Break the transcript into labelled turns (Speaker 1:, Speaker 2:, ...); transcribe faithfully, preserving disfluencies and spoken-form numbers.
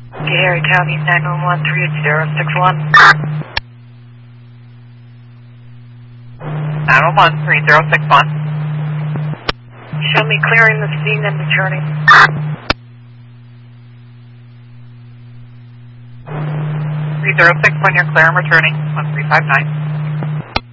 Speaker 1: Gary County nine one one three eight zero six one.
Speaker 2: nine one one three zero six one.
Speaker 1: Show me clearing the scene and returning.
Speaker 2: three zero six one, you're clear and returning. one three five nine.